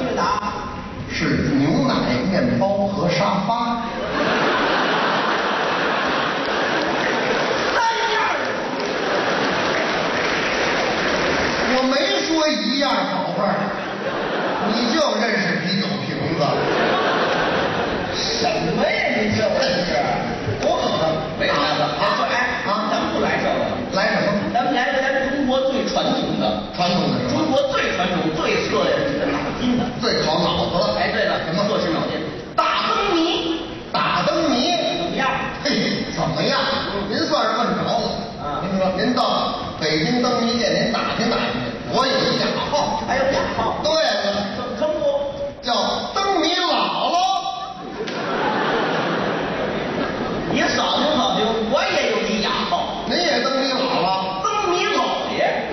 问答。 是牛奶、面包和沙发。 3样。 我没说一样，宝贝儿，你就认识啤酒瓶子。 什么呀？你这真是多可能没孩子啊！咱们不来这个， 来什么？ 咱们来个咱中国最传统的中国最传统、最测这个脑筋的， 最考脑子了。 哎，对了， 什么测试脑筋？大灯谜。 打灯谜怎么样？ 嘿，怎么样？您算是问着了啊！您说，您到北京灯谜店，您打听打听，我有一雅号。 还有雅号？ 对了， 怎么称呼？ 叫灯谜姥姥。 你扫听扫听，我也有一雅号。 您也灯谜姥姥？ 灯谜老爷。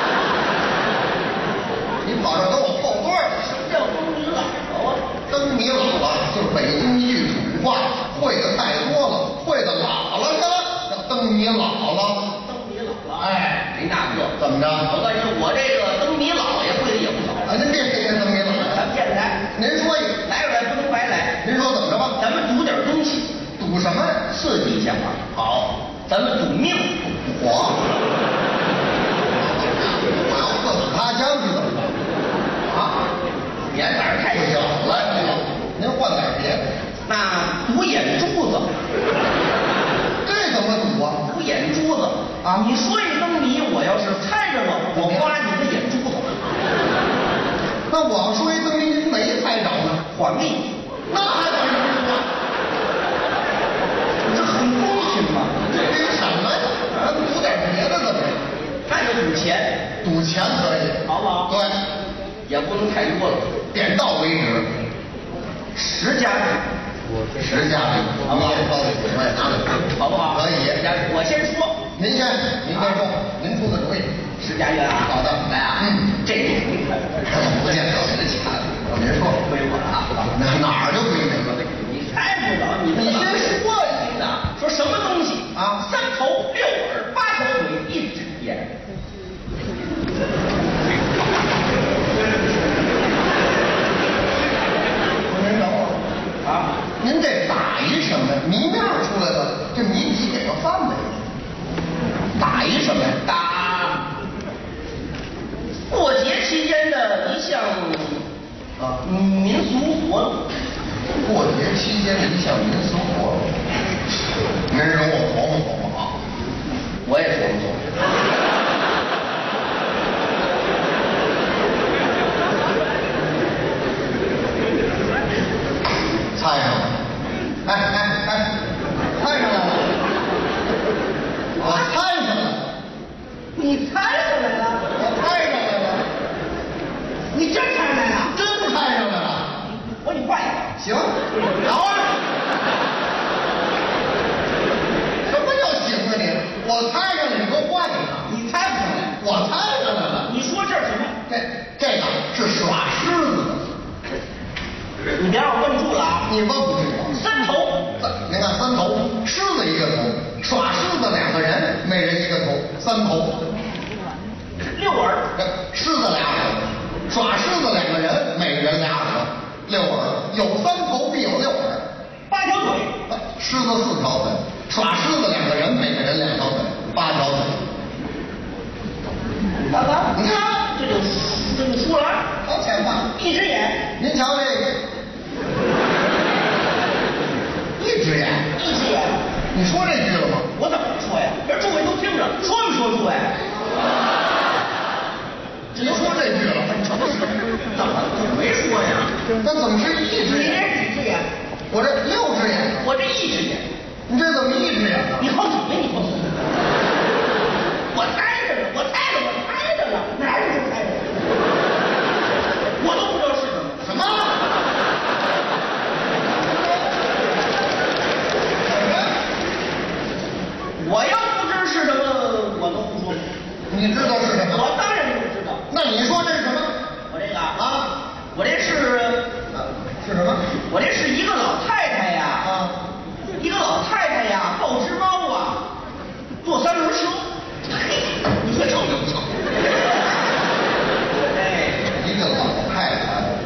你跑这跟我后对了。 什么叫灯谜姥姥啊？ 灯谜姥姥就是北京一句土话，会的太多了，会的姥姥去了，叫灯谜姥姥。 灯谜姥姥。 哎， 没那个。 怎么着？ 我告诉你，我这个灯谜老爷会的也不少。 啊，您别提灯谜姥姥， 咱们电台， 您说一个， 来不能白来。 您说怎么着吧？ 咱们赌点东西， 赌什么呀？ 刺激一下嘛。好，咱们赌命。 我要喝死他乡去怎么着？啊， 眼胆儿太小了。 您换点别的。 那赌眼珠子。 这怎么赌啊？ 赌眼珠子啊！ 你说一灯谜，我要是猜着了，我刮你的眼珠子。 那我要说一灯谜，您没猜着呢， 还命。 那还管什么赌啊？ 这很公平嘛。 这什么呀？咱赌点别的怎么样？ 那就赌钱。 赌钱可以， 好不好？ 对， 也不能太多了， 点到为止。 10家币 ，10家币，好不好？包的我也拿得出， 好不好？ 可以。 我先说， 您先说，您出个主意。 10家元啊！ 好的， 来啊！这个不见得谁的钱，您说归我啊！ 哪儿就归哪个？ 你猜不着，你先说一听的，说什么东西啊？3头6耳8条腿1只眼。 您等会儿啊！您这打一什么呀？谜面出来了，这谜底给个范围。打一什么呀？ 打过节期间的一项民俗活动。 过节期间的一项民俗活动，您容我琢磨琢磨啊！ 我也琢磨琢磨。 猜上了，猜上来了，我猜上来了， 你猜上来了？ 我猜上来了， 你真猜上来了？ 真猜上来了。 我给你换一个。 行，好啊。什么叫行啊你？我猜上了，你给我换一个。 你猜不上来？ 我猜上来了。 你说这是什么？ 这个是耍狮子的。 你别让我问住了啊！ 你问不住我。 3头， 您看3头，狮子一个头，耍狮子2个人，每人一个头，3头。 6耳， 狮子2耳，耍狮子2个人，每人2耳，6耳，有3头必有6耳。 8条腿， 狮子4条腿，耍狮子2个人，每个人2条腿，8条腿。 看看， 你看， 这就输了。 好简单。 1只眼， 您瞧这个，1只眼 ，1只眼。 你说这句了吗？ 我怎么说呀？这诸位都听着，说没说诸位？ 只能说这句了。 很诚实。怎么没说呀？ 那怎么是1只你眼？ 这几只眼？ 我这6只眼。 我这1只眼。 你这怎么1只眼呢？ 你好几个？你好几个？我猜